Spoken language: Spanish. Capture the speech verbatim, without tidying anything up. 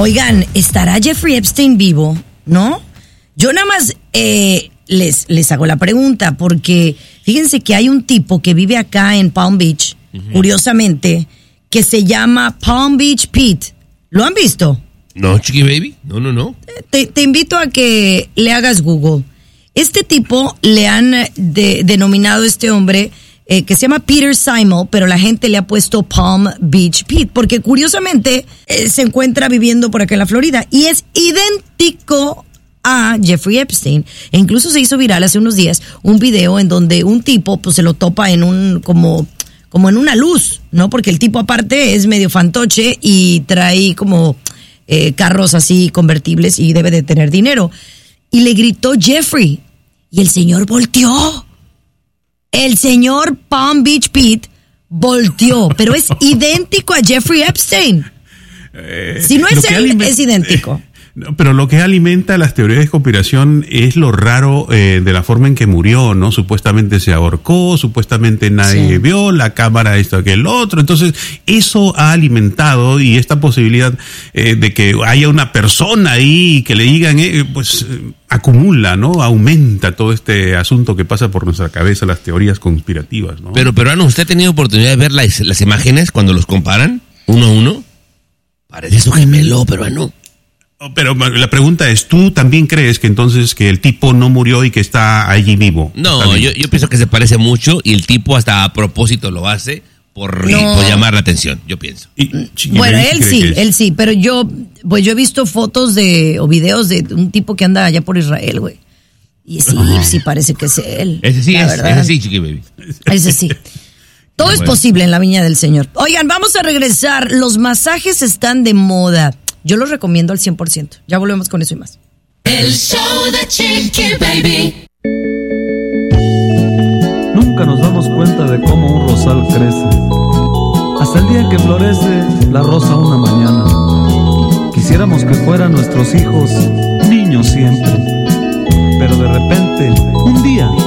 Oigan, ¿estará Jeffrey Epstein vivo? ¿No? Yo nada más eh, les, les hago la pregunta porque fíjense que hay un tipo que vive acá en Palm Beach, uh-huh. curiosamente, que se llama Palm Beach Pete. ¿Lo han visto? No, Chiqui Baby. No, no, no. Te, te invito a que le hagas Google. Este tipo le han de, denominado a este hombre eh, que se llama Peter Simon, pero la gente le ha puesto Palm Beach Pete, porque curiosamente eh, se encuentra viviendo por acá en la Florida y es idéntico a Jeffrey Epstein. E incluso se hizo viral hace unos días un video en donde un tipo pues se lo topa en un como como en una luz, ¿no? Porque el tipo aparte es medio fantoche y trae como eh, carros así convertibles y debe de tener dinero. Y le gritó Jeffrey y el señor volteó. El señor Palm Beach Pete volteó, pero es idéntico a Jeffrey Epstein. Eh, si no es él, aliment- es idéntico. No, pero lo que alimenta las teorías de conspiración es lo raro eh, de la forma en que murió, ¿no? Supuestamente se ahorcó, supuestamente nadie sí. vio, la cámara esto, aquel otro. Entonces, eso ha alimentado y esta posibilidad eh, de que haya una persona ahí que le digan, eh, pues eh, acumula, ¿no? Aumenta todo este asunto que pasa por nuestra cabeza, las teorías conspirativas, ¿no? Pero, peruano, ¿usted ha tenido oportunidad de ver las, las imágenes cuando los comparan uno a uno? Parece su gemelo, peruano. Pero la pregunta es, ¿tú también crees que entonces que el tipo no murió y que está allí vivo? No, yo, yo pienso que se parece mucho y el tipo hasta a propósito lo hace por, no. por llamar la atención, yo pienso. Y, bueno, él sí, él sí, pero yo pues yo he visto fotos de o videos de un tipo que anda allá por Israel, güey. Y sí, oh. sí parece que es él. Ese sí es, verdad. ese sí, Chiqui Baby. Ese sí. Todo bueno. es posible en la viña del Señor. Oigan, vamos a regresar. Los masajes están de moda. Yo los recomiendo al cien por ciento. Ya volvemos con eso y más. El show de Chiqui Baby. Nunca nos damos cuenta de cómo un rosal crece. Hasta el día que florece la rosa una mañana. Quisiéramos que fueran nuestros hijos niños siempre. Pero de repente, un día,